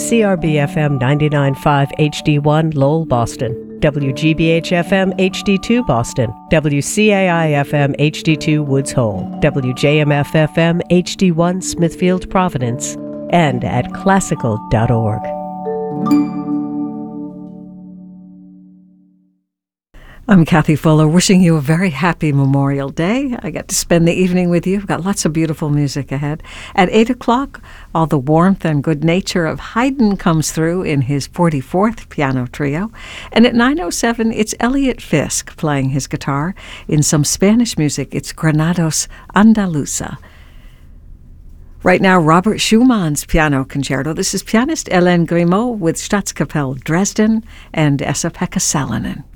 WCRB-FM 99.5 HD1 Lowell, Boston, WGBH-FM HD2 Boston, WCAI-FM HD2 Woods Hole, WJMF-FM HD1 Smithfield, Providence, and at classical.org. I'm Kathy Fuller, wishing you a very happy Memorial Day. I get to spend the evening with you. We've got lots of beautiful music ahead. At 8 o'clock, all the warmth and good nature of Haydn comes through in his 44th piano trio. And at 9:07, it's Elliot Fisk playing his guitar. In some Spanish music, it's Granados Andaluza. Right now, Robert Schumann's piano concerto. This is pianist Hélène Grimaud with Staatskapelle Dresden and Esa-Pekka Salonen.